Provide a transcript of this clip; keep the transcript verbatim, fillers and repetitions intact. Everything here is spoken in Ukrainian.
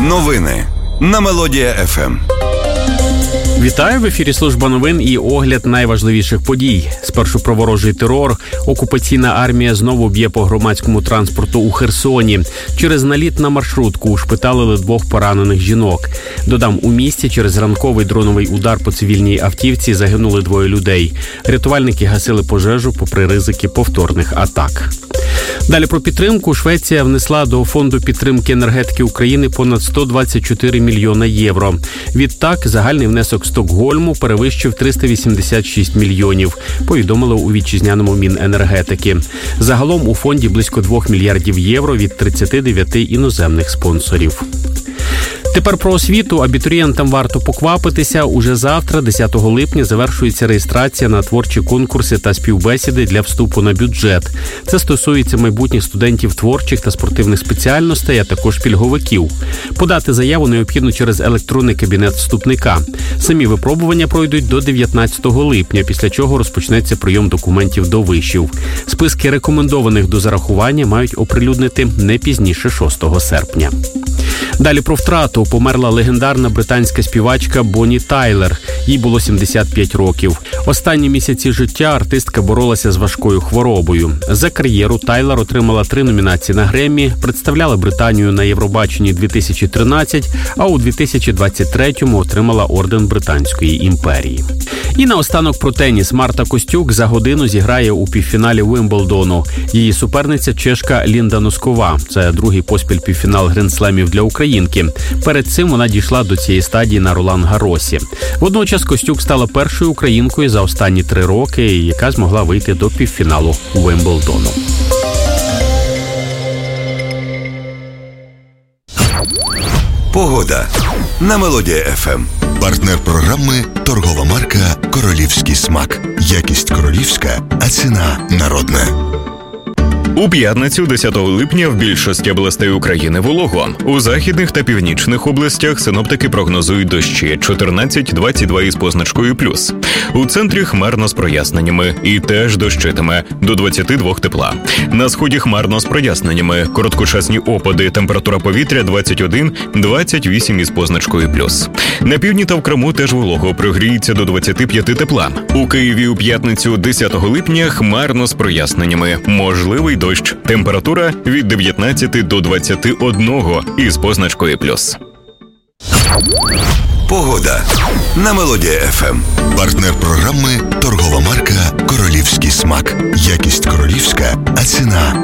Новини на Мелодія еф ем. Вітаю, в ефірі служба новин і огляд найважливіших подій. Спершу про ворожий терор. Окупаційна армія знову б'є по громадському транспорту у Херсоні. Через наліт на маршрутку ушпиталили двох поранених жінок. Додам, у місті через ранковий дроновий удар по цивільній автівці загинули двоє людей. Рятувальники гасили пожежу попри ризики повторних атак. Далі про підтримку. Швеція внесла до Фонду підтримки енергетики України понад сто двадцять чотири мільйона євро. Відтак, загальний внесок Стокгольму перевищив триста вісімдесят шість мільйонів, повідомили у вітчизняному Міненергетики. Загалом у фонді близько двох мільярдів євро від тридцяти дев'яти іноземних спонсорів. Тепер про освіту. Абітурієнтам варто поквапитися. Уже завтра, десятого липня, завершується реєстрація на творчі конкурси та співбесіди для вступу на бюджет. Це стосується майбутніх студентів творчих та спортивних спеціальностей, а також пільговиків. Подати заяву необхідно через електронний кабінет вступника. Самі випробування пройдуть до дев'ятнадцятого липня, після чого розпочнеться прийом документів до вишів. Списки рекомендованих до зарахування мають оприлюднити не пізніше шостого серпня. Далі про втрату. Померла легендарна британська співачка Бонні Тайлер. Їй було сімдесят п'ять років. Останні місяці життя артистка боролася з важкою хворобою. За кар'єру Тайлер отримала три номінації на Греммі, представляла Британію на Євробаченні дві тисячі тринадцять, а у дві тисячі двадцять третьому отримала орден Британської імперії. І наостанок про теніс. Марта Костюк за годину зіграє у півфіналі Вимблдону. Її суперниця чешка Лінда Носкова. Це другий поспіль півфінал гранд-слемів для українки. Перед цим вона дійшла до цієї стадії на Ролан-Гаросі. Водночас Костюк стала першою українкою за останні три роки, яка змогла вийти до півфіналу Вимблдону. Погода на Мелодія еф ем. Партнер програми – торгова марка «Королівський смак». Якість королівська, а ціна народна. У п'ятницю, десятого липня, в більшості областей України волого. У західних та північних областях синоптики прогнозують дощі чотирнадцять двадцять два із позначкою плюс. У центрі хмарно з проясненнями і теж дощитиме до двадцяти двох тепла. На сході хмарно з проясненнями, короткочасні опади, температура повітря двадцять один двадцять вісім із позначкою плюс. На півдні та в Криму теж волого, прогріється до двадцяти п'яти тепла. У Києві у п'ятницю, десятого липня, хмарно з проясненнями, можливий дощ. Температура від дев'ятнадцяти до двадцяти одного із позначкою плюс. Погода на Мелодія еф ем. Партнер програми – торгова марка «Королівський смак». Якість королівська, а ціна